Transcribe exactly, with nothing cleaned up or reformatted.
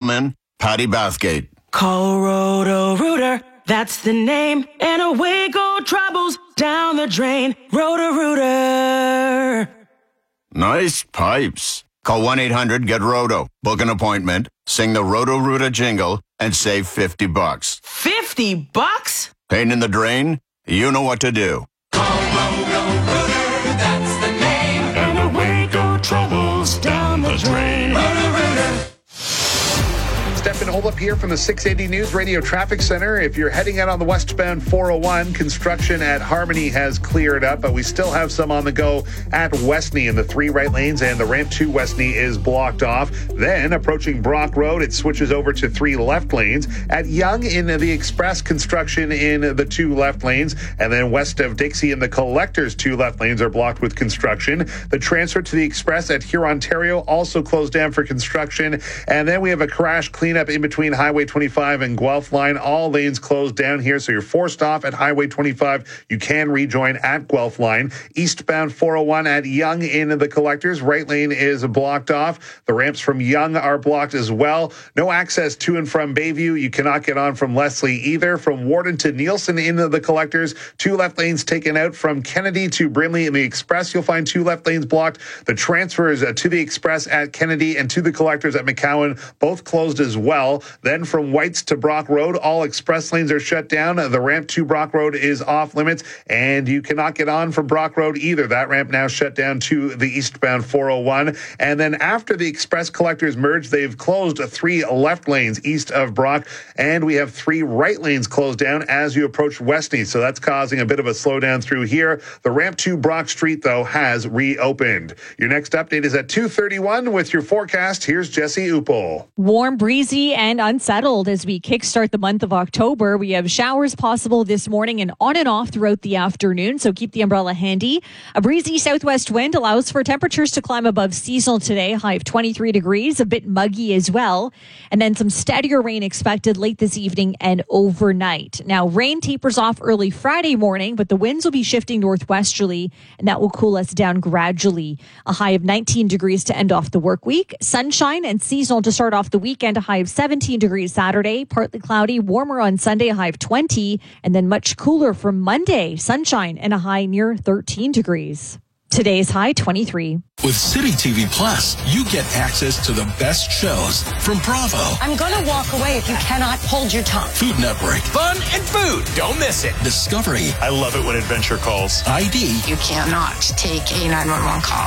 Mailman, Patty Bathgate. Call Roto-Rooter, that's the name. And away go troubles down the drain. Roto-Rooter. Nice pipes. Call one eight hundred get roto. Book an appointment, sing the Roto-Rooter jingle, and save fifty bucks. fifty bucks? Pain in the drain? You know what to do. Call Roto-Rooter, that's the name. And away go troubles down the drain. Roto-Rooter. Stefan Holdup here from the six eighty News Radio Traffic Center. If you're heading out on the westbound four oh one, construction at Harmony has cleared up, but we still have some on the go at Westney in the three right lanes, and the ramp to Westney is blocked off. Then, approaching Brock Road, it switches over to three left lanes. At Yonge in the Express, construction in the two left lanes, and then west of Dixie in the Collectors, two left lanes are blocked with construction. The transfer to the Express at Hurontario also closed down for construction, and then we have a crash cleanup in between Highway twenty-five and Guelph Line. All lanes closed down here, so you're forced off at Highway twenty-five. You can rejoin at Guelph Line. Eastbound four oh one at Yonge in the Collectors. Right lane is blocked off. The ramps from Yonge are blocked as well. No access to and from Bayview. You cannot get on from Leslie either. From Warden to Nielsen in the Collectors, two left lanes taken out. From Kennedy to Brimley in the Express, you'll find two left lanes blocked. The transfers to the Express at Kennedy and to the Collectors at McCowan, both closed as well. Then from Whites to Brock Road, all express lanes are shut down. The ramp to Brock Road is off limits, and you cannot get on from Brock Road either. That ramp now shut down to the eastbound four oh one. And then after the Express Collectors merge, they've closed three left lanes east of Brock, and we have three right lanes closed down as you approach Westney. So that's causing a bit of a slowdown through here. The ramp to Brock Street, though, has reopened. Your next update is at two thirty-one with your forecast. Here's Jesse Upel. Warm, breezy, and unsettled as we kickstart the month of October. We have showers possible this morning and on and off throughout the afternoon, so keep the umbrella handy. A breezy southwest wind allows for temperatures to climb above seasonal today, high of twenty-three degrees, a bit muggy as well. And then some steadier rain expected late this evening and overnight. Now, rain tapers off early Friday morning, but the winds will be shifting northwesterly, and that will cool us down gradually. A high of nineteen degrees to end off the work week. Sunshine and seasonal to start off the weekend, a high of seventeen degrees Saturday, partly cloudy, warmer on Sunday, a high of twenty, and then much cooler for Monday, sunshine and a high near thirteen degrees. Today's high, twenty-three. With City T V Plus, you get access to the best shows from Bravo. I'm going to walk away if you cannot hold your tongue. Food Network. Fun and food. Don't miss it. Discovery. I love it when adventure calls. I D. You cannot take a nine one one call